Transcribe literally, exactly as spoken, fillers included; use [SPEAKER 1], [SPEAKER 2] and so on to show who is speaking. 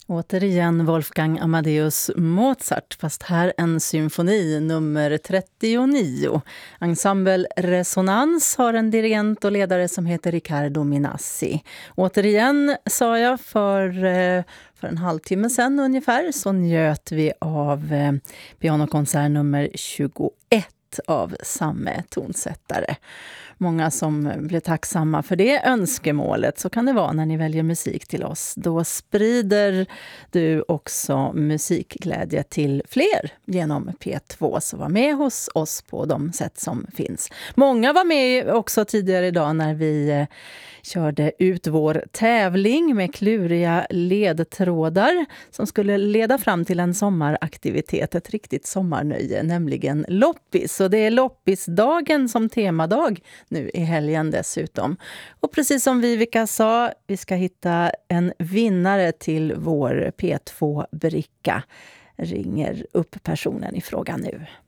[SPEAKER 1] Återigen Wolfgang Amadeus Mozart, fast här en symfoni nummer trettionio. Ensemble Resonans har en dirigent och ledare som heter Riccardo Minassi. Återigen, sa jag, för, för en halvtimme sedan ungefär så njöt vi av pianokonsert nummer tjugoett av samme tonsättare. Många som blir tacksamma för det önskemålet. Så kan det vara när ni väljer musik till oss. Då sprider du också musikglädje till fler genom P två. Så var med hos oss på de sätt som finns. Många var med också tidigare idag när vi körde ut vår tävling med kluriga ledtrådar som skulle leda fram till en sommaraktivitet, ett riktigt sommarnöje, nämligen loppis. Så det är loppisdagen som temadag nu i helgen dessutom. Och precis som Vivica sa, vi ska hitta en vinnare till vår P två-bricka. Ringer upp personen i fråga nu.